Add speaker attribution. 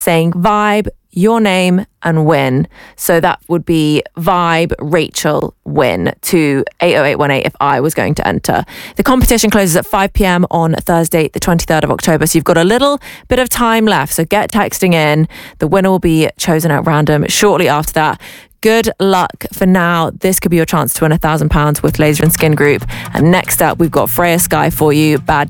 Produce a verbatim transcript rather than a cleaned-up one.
Speaker 1: saying vibe, your name and win. So that would be vibe Rachel win to eight oh eight one eight if I was going to enter. The competition closes at five p.m. on Thursday the twenty-third of October, so you've got a little bit of time left, so get texting in. The winner will be chosen at random shortly after that. Good luck for now. This could be your chance to win a thousand pounds with Laser and Skin Group. And next up, we've got Freya Sky for you. Bad